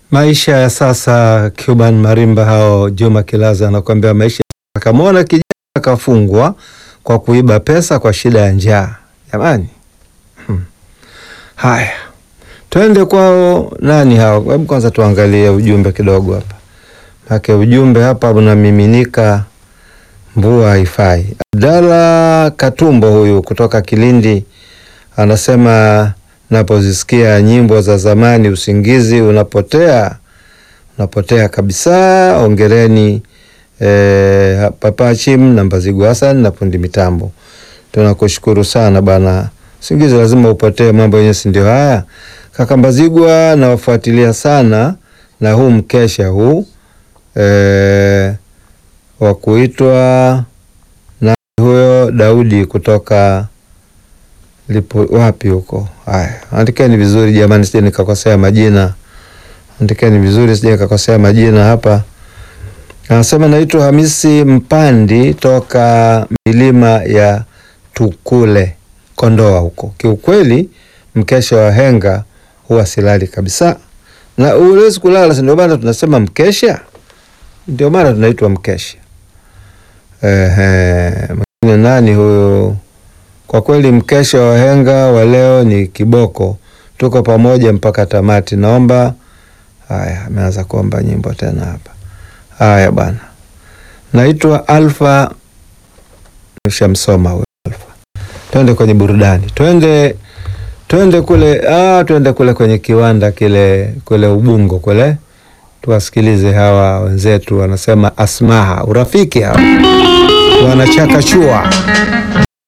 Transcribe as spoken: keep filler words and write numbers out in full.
Maisha ya sasa, Cuban Marimba hao, Juma Kilaza anakuambia maisha. Akamwona kijana akafungwa kwa kuiba pesa kwa shida ya njaa. Jamani. Hmm. Haya. Twende kwao nani hao? Hebu kwanza tuangalie ujumbe kidogo hapa. Hake ujumbe hapa unamiminika, mvua haifai. Abdalla Katumbo huyu kutoka Kilindi anasema, napozisikia nyimbo za zamani usingizi unapotea, unapotea kabisa. Ongereni eh, Papa Chim na Mbazigu Hassan na fundi mitambo. Tunakushukuru sana bana. Usingizi lazima upotee, mambo yenyewe si ndio haya. Kaka Mbazigwa na wafuatilia sana na huu mkesha huu eh, wa kuitwa na huyo Daudi kutoka lipo wapi huko. Haya, andikeni vizuri jamani, sije nikakosea majina. Andikeni vizuri sije nikakosea majina hapa. Anasema naitwa Hamisi Mpandi toka milima ya Tukule, Kondoa huko. Kiukweli mkesha wa henga huwa silali kabisa. Na uwezi kulala, ndio maana tunasema mkesha. Ndio maana tunaitwa mkesha. Ehe, mwingine nani huyo? Kwa kweli mkesha wa henga wa leo ni kiboko. Tuko pamoja mpaka tamati. Naomba. Haya, ameanza kuomba nyimbo tena hapa. Haya bwana. Naitwa Alfa Shamsoma huyo Alfa. Twende kwenye burudani. Twende twende kule, ah twende kule kwenye kiwanda kile kule Ubungo kule. Tuwasikilize hawa wenzetu wanasema Asmaha, urafiki hawa. Wanachakachua.